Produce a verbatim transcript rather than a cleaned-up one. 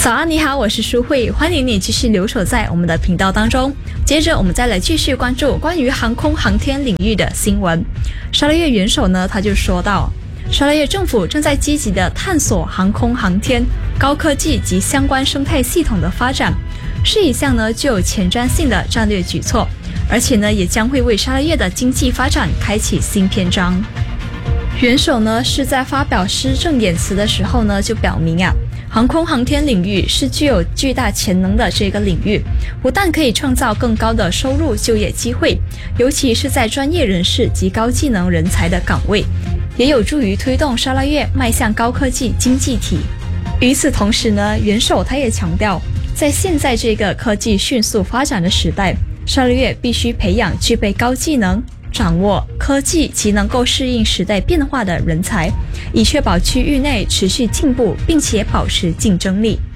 早安，你好，我是舒慧，欢迎你继续留守在我们的频道当中。接着我们再来继续关注关于航空航天领域的新闻。沙拉越元首呢，他就说到，沙拉越政府正在积极的探索航空航天、高科技及相关生态系统的发展，是一项呢具有前瞻性的战略举措，而且呢也将会为沙拉越的经济发展开启新篇章。元首呢是在发表施政演辞的时候呢就表明啊，航空航天领域是具有巨大潜能的这个领域，不但可以创造更高的收入就业机会，尤其是在专业人士及高技能人才的岗位，也有助于推动沙拉越迈向高科技经济体。与此同时呢，元首他也强调，在现在这个科技迅速发展的时代，沙拉越必须培养具备高技能、掌握科技及能够适应时代变化的人才，以确保区域内持续进步并且保持竞争力。